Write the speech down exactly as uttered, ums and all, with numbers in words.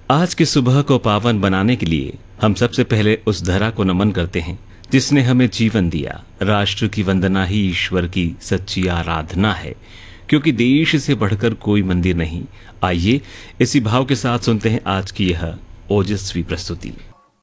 आज की सुबह को पावन बनाने के लिए हम सबसे पहले उस धरा को नमन करते हैं जिसने हमें जीवन दिया। राष्ट्र की वंदना ही ईश्वर की सच्ची आराधना है, क्योंकि देश से बढ़कर कोई मंदिर नहीं। आइए इसी भाव के साथ सुनते हैं आज की यह ओजस्वी प्रस्तुति।